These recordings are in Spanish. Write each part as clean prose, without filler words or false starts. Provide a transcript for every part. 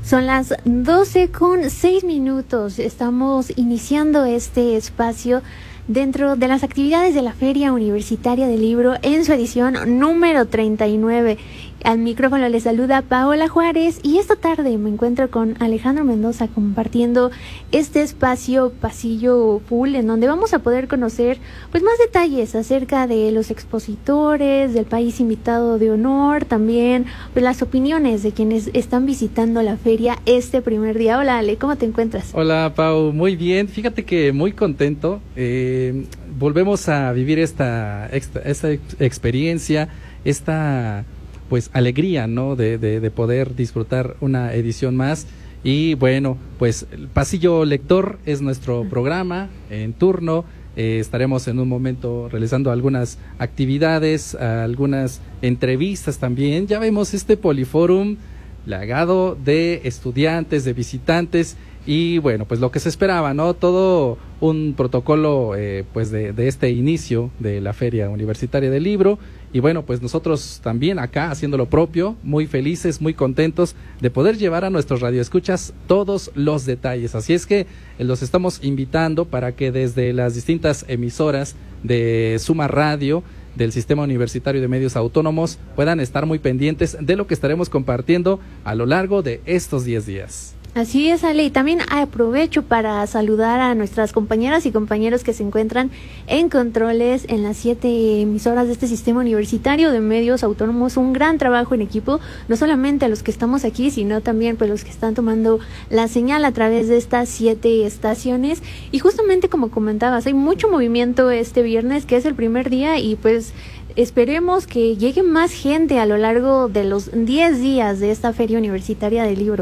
Son las 12:06. Estamos iniciando este espacio dentro de las actividades de la Feria Universitaria del Libro en su edición número 39. Al micrófono les saluda Paola Juárez y esta tarde me encuentro con Alejandro Mendoza compartiendo este espacio Pasillo Pool, en donde vamos a poder conocer pues más detalles acerca de los expositores, del país invitado de honor, también pues las opiniones de quienes están visitando la feria este primer día. Hola Ale, ¿cómo te encuentras? Hola Pau, muy bien, fíjate que muy contento, volvemos a vivir esta experiencia, esta pues alegría, ¿no? De poder disfrutar una edición más. Y bueno, pues el Pasillo Lector es nuestro programa en turno. Estaremos en un momento realizando algunas actividades, algunas entrevistas también. Ya vemos este Poliforum plagado de estudiantes, de visitantes. Y bueno, pues lo que se esperaba, ¿no? Todo un protocolo pues de este inicio de la Feria Universitaria del Libro. Y bueno, pues nosotros también acá haciendo lo propio, muy felices, muy contentos de poder llevar a nuestros radioescuchas todos los detalles. Así es que los estamos invitando para que desde las distintas emisoras de Suma Radio, del Sistema Universitario de Medios Autónomos, puedan estar muy pendientes de lo que estaremos compartiendo a lo largo de estos 10 días. Así es, Ale, y también aprovecho para saludar a nuestras compañeras y compañeros que se encuentran en controles en las 7 emisoras de este Sistema Universitario de Medios Autónomos. Un gran trabajo en equipo, no solamente a los que estamos aquí, sino también pues los que están tomando la señal a través de estas 7 estaciones. Y justamente como comentabas, hay mucho movimiento este viernes, que es el primer día, y pues esperemos que llegue más gente a lo largo de los 10 días de esta Feria Universitaria del Libro.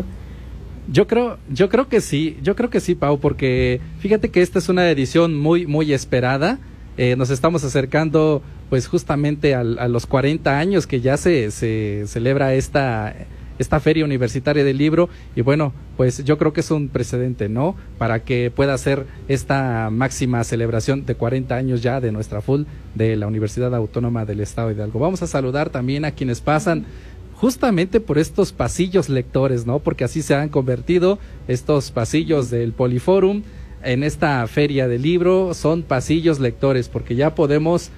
Yo creo que sí, Pau, porque fíjate que esta es una edición muy esperada. Nos estamos acercando pues justamente a los 40 años que ya se celebra esta Feria Universitaria del Libro, y bueno, pues yo creo que es un precedente, ¿no? Para que pueda ser esta máxima celebración de 40 años ya de nuestra FUL de la Universidad Autónoma del Estado de Hidalgo. Vamos a saludar también a quienes pasan justamente por estos pasillos lectores, ¿no? Porque así se han convertido estos pasillos del Poliforum en esta feria del libro, son pasillos lectores, porque ya podemos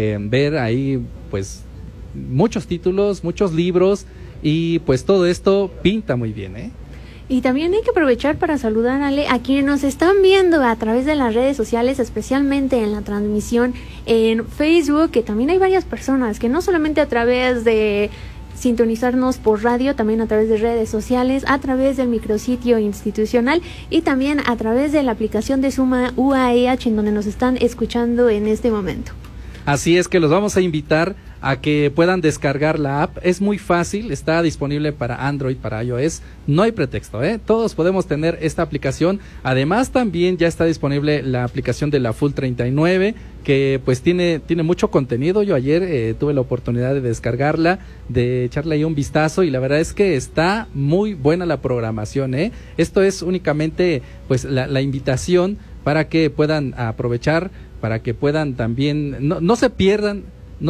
ver ahí pues muchos títulos, muchos libros, y pues todo esto pinta muy bien, ¿eh? Y también hay que aprovechar para saludar a quienes nos están viendo a través de las redes sociales, especialmente en la transmisión en Facebook, que también hay varias personas que no solamente a través de sintonizarnos por radio, también a través de redes sociales, a través del micrositio institucional y también a través de la aplicación de Suma UAEH, en donde nos están escuchando en este momento. Así es que los vamos a invitar a que puedan descargar la app. Es muy fácil, está disponible para Android, para iOS, no hay pretexto, todos podemos tener esta aplicación. Además también ya está disponible la aplicación de la FUL 39, que pues tiene mucho contenido. Yo ayer tuve la oportunidad de descargarla, de echarle ahí un vistazo, y la verdad es que está muy buena la programación, Esto es únicamente pues la invitación para que puedan aprovechar, para que puedan también, no se pierdan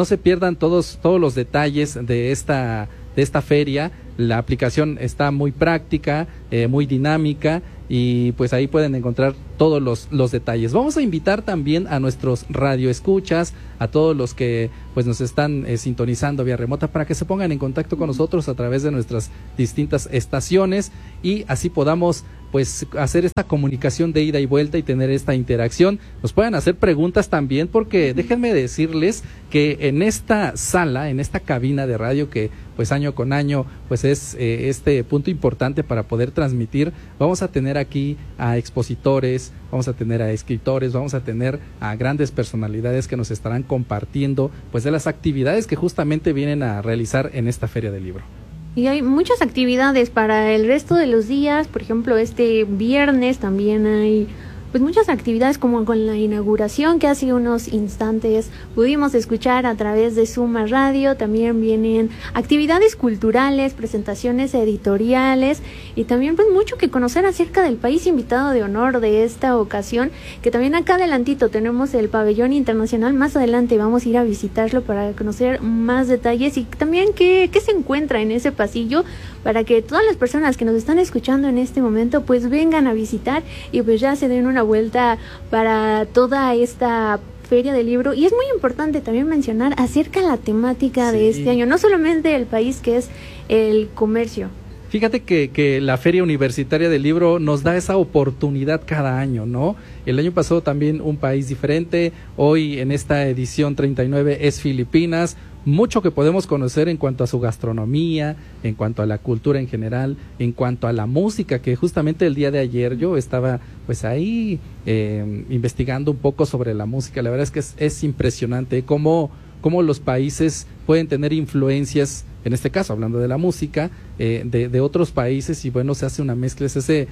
todos los detalles de esta feria. La aplicación está muy práctica, muy dinámica, y pues ahí pueden encontrar todos los detalles. Vamos a invitar también a nuestros radioescuchas, a todos los que pues nos están sintonizando vía remota, para que se pongan en contacto con nosotros a través de nuestras distintas estaciones, y así podamos pues hacer esta comunicación de ida y vuelta y tener esta interacción. Nos pueden hacer preguntas también, porque déjenme decirles que en esta sala, en esta cabina de radio, que pues año con año pues es este punto importante para poder transmitir, vamos a tener aquí a expositores, vamos a tener a escritores, vamos a tener a grandes personalidades que nos estarán compartiendo pues de las actividades que justamente vienen a realizar en esta Feria del Libro. Y hay muchas actividades para el resto de los días. Por ejemplo, este viernes también hay pues muchas actividades, como con la inauguración que hace unos instantes pudimos escuchar a través de Suma Radio. También vienen actividades culturales, presentaciones editoriales y también pues mucho que conocer acerca del país invitado de honor de esta ocasión, que también acá adelantito tenemos el pabellón internacional. Más adelante vamos a ir a visitarlo para conocer más detalles y también qué se encuentra en ese pasillo, para que todas las personas que nos están escuchando en este momento pues vengan a visitar y pues ya se den una vuelta para toda esta Feria del Libro. Y es muy importante también mencionar acerca de la temática de este año, no solamente el país, que es el comercio. Fíjate que la Feria Universitaria del Libro nos da esa oportunidad cada año, ¿no? El año pasado también un país diferente, hoy en esta edición 39 es Filipinas. Mucho que podemos conocer en cuanto a su gastronomía, en cuanto a la cultura en general, en cuanto a la música, que justamente el día de ayer yo estaba pues ahí investigando un poco sobre la música. La verdad es que es impresionante cómo los países pueden tener influencias, en este caso hablando de la música, de otros países, y bueno, se hace una mezcla, se hace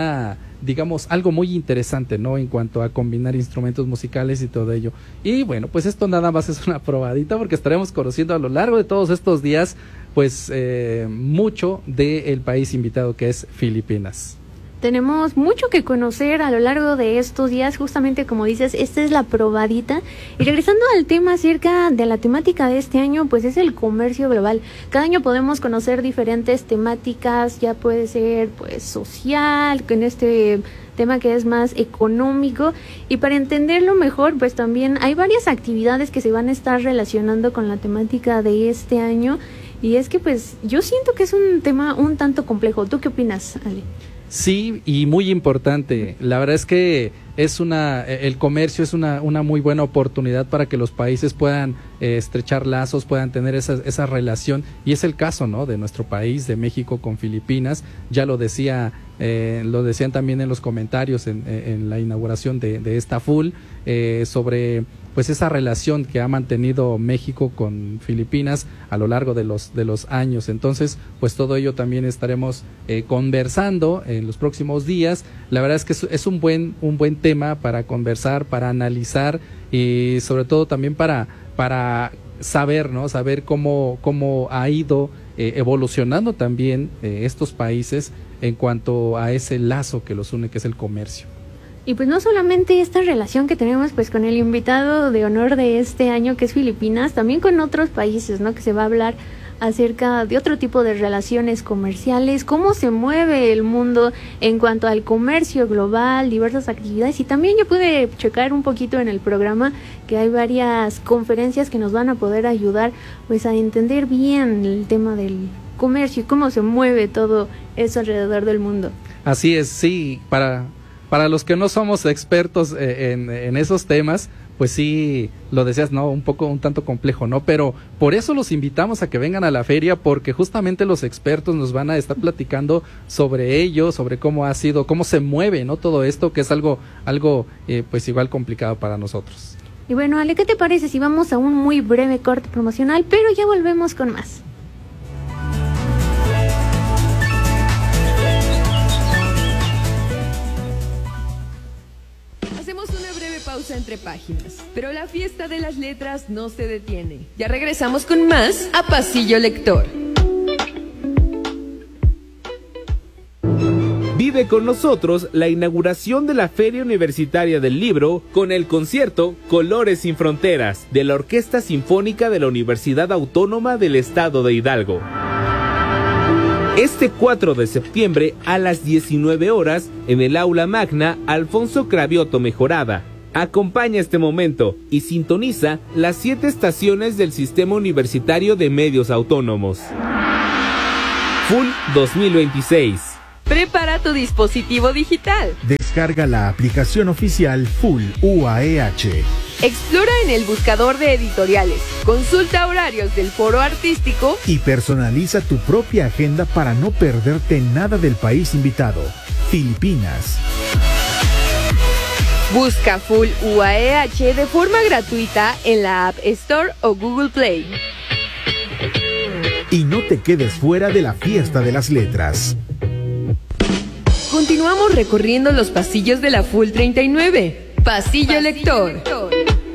digamos, algo muy interesante, ¿no? En cuanto a combinar instrumentos musicales y todo ello. Y bueno, pues esto nada más es una probadita, porque estaremos conociendo a lo largo de todos estos días, pues mucho del país invitado, que es Filipinas. Tenemos mucho que conocer a lo largo de estos días, justamente como dices, esta es la probadita. Y regresando al tema acerca de la temática de este año, pues es el comercio global. Cada año podemos conocer diferentes temáticas, ya puede ser pues social, con este tema que es más económico, y para entenderlo mejor, pues también hay varias actividades que se van a estar relacionando con la temática de este año. Y es que pues yo siento que es un tema un tanto complejo. ¿Tú qué opinas, Ale? Sí, y muy importante. La verdad es que el comercio es una muy buena oportunidad para que los países puedan estrechar lazos, puedan tener esa relación, y es el caso, ¿no?, de nuestro país, de México con Filipinas. Ya lo decían también en los comentarios en la inauguración de esta FUL, sobre pues esa relación que ha mantenido México con Filipinas a lo largo de los años. Entonces, pues todo ello también estaremos conversando en los próximos días. La verdad es que es un buen tema para conversar, para analizar, y sobre todo también para saber, ¿no? Saber cómo ha ido evolucionando también estos países en cuanto a ese lazo que los une, que es el comercio. Y pues no solamente esta relación que tenemos pues con el invitado de honor de este año, que es Filipinas, también con otros países, ¿no?, que se va a hablar acerca de otro tipo de relaciones comerciales, cómo se mueve el mundo en cuanto al comercio global, diversas actividades. Y también yo pude checar un poquito en el programa que hay varias conferencias que nos van a poder ayudar pues a entender bien el tema del comercio y cómo se mueve todo eso alrededor del mundo. Así es, sí, para los que no somos expertos en esos temas, pues sí, lo decías, ¿no?, un tanto complejo, ¿no? Pero por eso los invitamos a que vengan a la feria, porque justamente los expertos nos van a estar platicando sobre ello, sobre cómo ha sido, cómo se mueve, ¿no?, todo esto, que es algo pues igual complicado para nosotros. Y bueno, Ale, ¿qué te parece si vamos a un muy breve corte promocional, pero ya volvemos con más? Pausa entre páginas, pero la fiesta de las letras no se detiene. Ya regresamos con más a Pasillo Lector. Vive con nosotros la inauguración de la Feria Universitaria del Libro con el concierto Colores sin Fronteras de la Orquesta Sinfónica de la Universidad Autónoma del Estado de Hidalgo. Este 4 de septiembre a las 19 horas en el Aula Magna Alfonso Cravioto Mejorada. Acompaña este momento y sintoniza las 7 estaciones del Sistema Universitario de Medios Autónomos. FUL 2026. Prepara tu dispositivo digital. Descarga la aplicación oficial FUL UAEH. Explora en el buscador de editoriales. Consulta horarios del foro artístico. Y personaliza tu propia agenda para no perderte nada del país invitado, Filipinas. Busca FUL UAEH de forma gratuita en la App Store o Google Play. Y no te quedes fuera de la fiesta de las letras. Continuamos recorriendo los pasillos de la Full 39. Pasillo Lector.